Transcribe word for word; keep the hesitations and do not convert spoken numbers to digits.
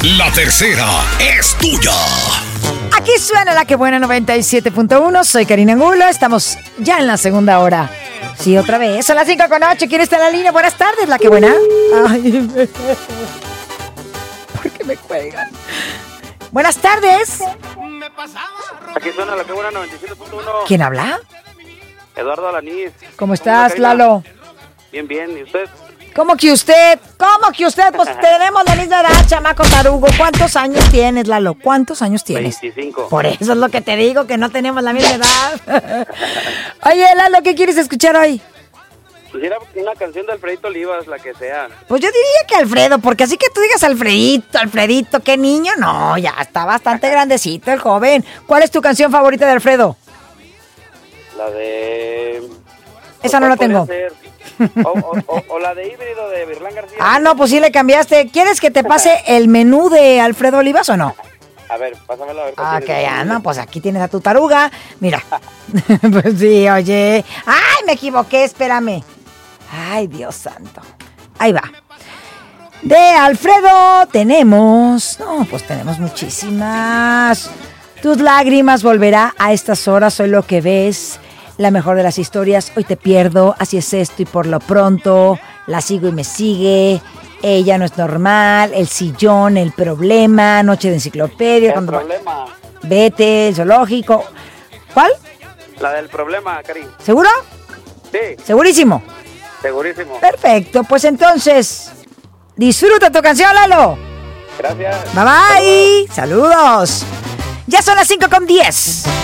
La tercera es tuya. Aquí suena La Que Buena noventa y siete punto uno. Soy Karina Angulo. Estamos ya en la segunda hora. Sí, otra vez. Son las cinco con ocho. ¿Quién está en la línea? Buenas tardes, La Que Buena. Ay, ¿por qué me cuelgan? Buenas tardes. Aquí suena La Que Buena noventa y siete punto uno. ¿Quién habla? Eduardo Alaniz. ¿Cómo estás, ¿Cómo está, Lalo? Bien, bien. ¿Y usted? ¿Cómo que usted? ¿Cómo que usted? Pues tenemos la misma edad, chamaco tarugo. ¿Cuántos años tienes, Lalo? ¿Cuántos años tienes? veinticinco. Por eso es lo que te digo, que no tenemos la misma edad. Oye, Lalo, ¿qué quieres escuchar hoy? Quisiera una canción de Alfredito Olivas, la que sea. Pues yo diría que Alfredo, porque así que tú digas Alfredito, Alfredito, qué niño, no, ya está bastante grandecito el joven. ¿Cuál es tu canción favorita de Alfredo? La de... Esa no la tengo. O, o, o, o la de Híbrido de Virlán García. Ah, no, pues sí le cambiaste. ¿Quieres que te pase el menú de Alfredo Olivas o no? A ver, pásamelo a ver. Ah, ok, ya, no, pues aquí tienes a tu taruga. Mira. Pues sí, oye. ¡Ay, me equivoqué! Espérame. Ay, Dios santo. Ahí va. De Alfredo tenemos... No, pues tenemos muchísimas. Tus lágrimas volverá a estas horas, soy lo que ves. La mejor de las historias, hoy te pierdo, así es esto y por lo pronto, la sigo y me sigue, ella no es normal, el sillón, el problema, noche de enciclopedia. El cuando problema. Va, vete, el zoológico. ¿Cuál? La del problema, Cari. ¿Seguro? Sí. ¿Segurísimo? Segurísimo. Perfecto, pues entonces, disfruta tu canción, Lalo. Gracias. Bye bye. Saludos. Ya son las cinco con diez.